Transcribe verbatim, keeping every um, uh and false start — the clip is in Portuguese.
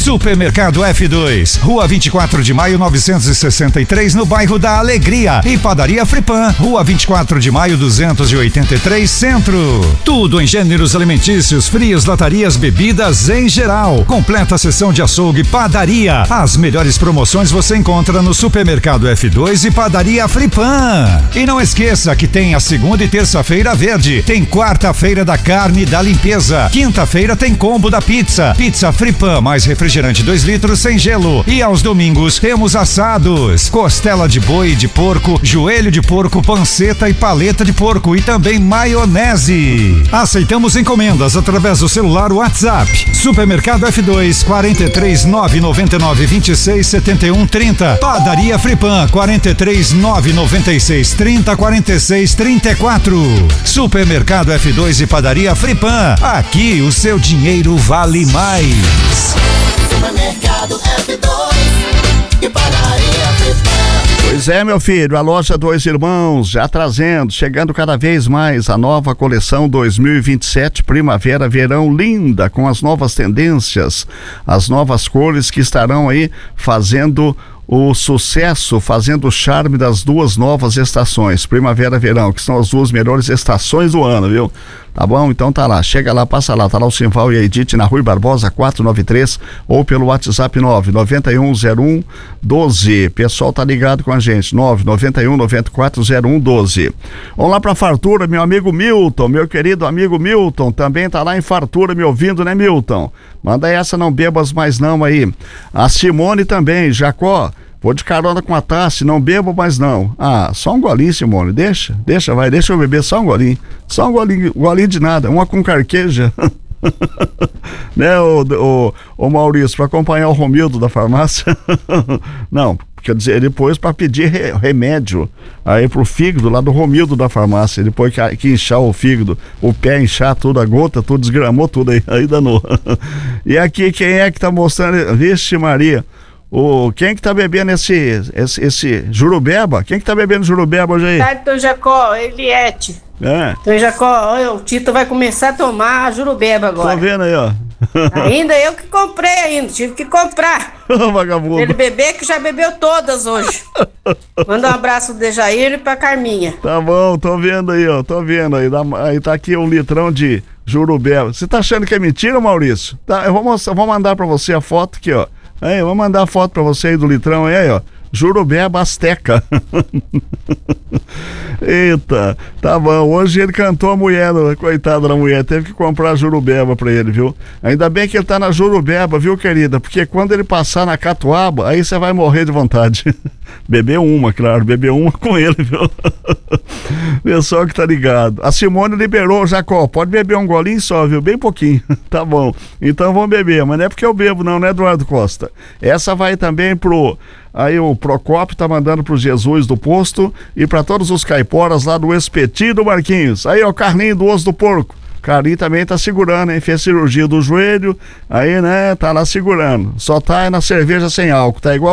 Supermercado F dois, Rua vinte e quatro de maio novecentos e sessenta e três, no bairro da Alegria. E Padaria Fripan, Rua vinte e quatro de maio duzentos e oitenta e três, Centro. Tudo em gêneros alimentícios, frios, latarias, bebidas em geral. Completa a seção de açougue e padaria. As melhores promoções você encontra no Supermercado F dois e Padaria Fripan. E não esqueça que tem a segunda e terça-feira verde. Tem quarta-feira da carne e da limpeza. Quinta-feira tem combo da pizza. Pizza Fripan mais refrigerante dois litros sem gelo. E aos domingos temos assados. Costela de boi, de porco, joelho de porco, panceta e paleta de porco. E também maionese. Aceitamos encomendas através do celular WhatsApp. Supermercado F dois, quarenta e três, nove noventa e nove, vinte e seis, setenta e um, trinta. Padaria Fripan, quarenta e três, nove noventa e seis, trinta, quarenta e seis, trinta e quatro. Supermercado F dois e Padaria Fripan. Aqui o seu dinheiro vale mais. Supermercado F dois e Padaria Fripan. Pois é, meu filho, a loja Dois Irmãos já trazendo, chegando cada vez mais a nova coleção dois mil e vinte e sete, primavera, verão, linda, com as novas tendências, as novas cores que estarão aí fazendo o sucesso, fazendo o charme das duas novas estações, primavera e verão, que são as duas melhores estações do ano, viu? Tá bom? Então tá lá, chega lá, passa lá, tá lá o Simval e a Edith na Rui Barbosa quatrocentos e noventa e três ou pelo WhatsApp nove nove um zero um um doze. Pessoal tá ligado com a gente, nove nove um nove quatro zero um doze. Vamos lá pra Fartura, meu amigo Milton, meu querido amigo Milton, também tá lá em Fartura me ouvindo, né, Milton? Manda essa, não bebas mais não aí. A Simone também, Jacó, vou de carona com a Tassi, não bebo mais não. Ah, só um golinho, Simone, deixa, deixa, vai, deixa eu beber só um golinho. Só um golinho, golinho de nada, uma com carqueja. Né, o, o, o Maurício, para acompanhar o Romildo da farmácia. Não, quer dizer, depois para pedir re, remédio aí pro fígado lá do Romildo da farmácia, depois que, que inchar o fígado, o pé inchar tudo, a gota, tudo desgramou tudo aí, aí danou. E aqui quem é que tá mostrando? Vixe Maria, o, quem que tá bebendo esse, esse, esse jurubeba? Quem que tá bebendo jurubeba hoje aí? Tá, então Jacó, Eliette. É. Então Jacó, o Tito vai começar a tomar a jurubeba agora. Tô vendo aí, ó. Ainda eu que comprei ainda, tive que comprar. Vagabundo. Ele beber que já bebeu todas hoje. Manda um abraço do Dejair e pra Carminha. Tá bom, tô vendo aí, ó, tô vendo aí. Aí tá aqui um litrão de jurubeba. Você tá achando que é mentira, Maurício? Tá, eu vou, mostrar, vou mandar pra você a foto aqui, ó. Aí, eu vou mandar a foto pra você aí do litrão aí, ó. Jurubeba Azteca. Eita, tá bom. Hoje ele cantou a mulher, coitada da mulher, teve que comprar jurubeba pra ele, viu? Ainda bem que ele tá na jurubeba, viu, querida? Porque quando ele passar na catuaba, aí você vai morrer de vontade. Beber uma, claro, beber uma com ele, viu? Pessoal que tá ligado. A Simone liberou, Jacó, pode beber um golinho só, viu? Bem pouquinho. Tá bom. Então vamos beber, mas não é porque eu bebo não, né, Eduardo Costa? Essa vai também pro... Aí o Procópio tá mandando pro Jesus do Posto e para todos os caiporas lá do Espetinho do Marquinhos. Aí, ó, Carlinho do Osso do Porco. Carlinho também tá segurando, hein? Fez cirurgia do joelho, aí, né, tá lá segurando. Só tá na cerveja sem álcool, tá igual